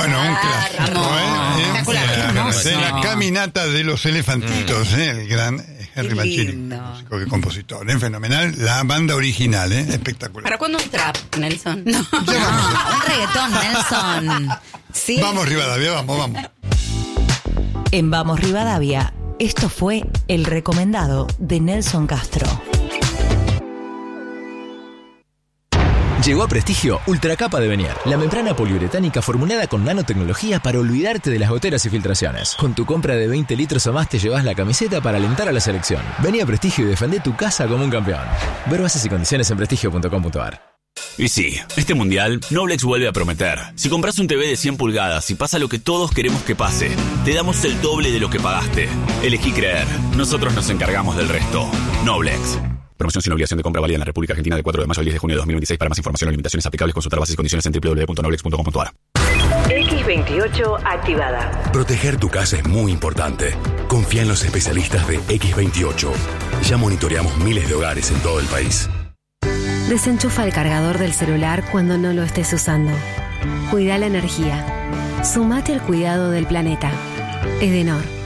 Bueno, un clásico, hermoso. de la caminata de los elefantitos, el gran Henry Mancini, músico y compositor. Fenomenal. La banda original, espectacular. ¿Para cuándo un trap, Nelson? No, un reggaetón, Nelson. Sí. Vamos, Rivadavia, vamos. En Vamos Rivadavia, esto fue el recomendado de Nelson Castro. Llegó a Prestigio Ultracapa de Venier, la membrana poliuretánica formulada con nanotecnología para olvidarte de las goteras y filtraciones. Con tu compra de 20 litros o más te llevas la camiseta para alentar a la selección. Vení a Prestigio y defendé tu casa como un campeón. Ver bases y condiciones en prestigio.com.ar. Y sí, este mundial, Noblex vuelve a prometer. Si compras un TV de 100 pulgadas y pasa lo que todos queremos que pase, te damos el doble de lo que pagaste. Elegí creer. Nosotros nos encargamos del resto. Noblex. Promoción sin obligación de compra válida en la República Argentina de 4 de mayo al 10 de junio de 2026. Para más información o limitaciones aplicables, consultar bases y condiciones en www.noblex.com.ar. X28 activada. Proteger tu casa es muy importante. Confía en los especialistas de X28. Ya monitoreamos miles de hogares en todo el país. Desenchufa el cargador del celular cuando no lo estés usando. Cuida la energía. Sumate al cuidado del planeta. Edenor.